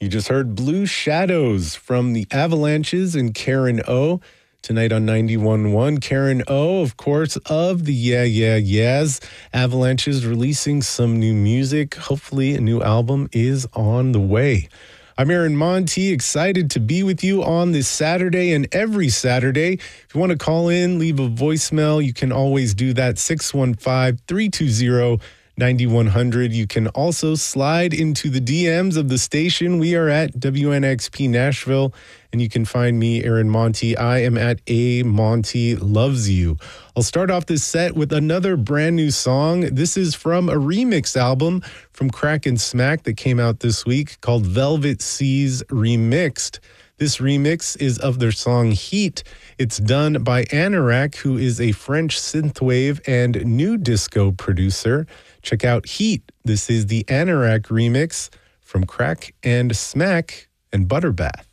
You just heard Blue Shadows from the Avalanches and Karen O. Tonight on 91.1. Karen O, of course, of the Yeah Yeah Yeahs. Avalanches releasing some new music. Hopefully a new album is on the way. I'm Aaron Monti, excited to be with you on this Saturday and every Saturday. If you want to call in, leave a voicemail, you can always do that, 615-320-9100. You can also slide into the DMs of the station. We are at WNXP Nashville, and you can find me, Aaron Monti. I am at A Monty Loves You. I'll start off this set with another brand new song. This is from a remix album from Crack and Smack that came out this week called Velvet Seas Remixed. This remix is of their song Heat. It's done by Anorak, who is a French synthwave and new disco producer. Check out Heat. This is the Anorak remix from Crack and Smack and Butterbath.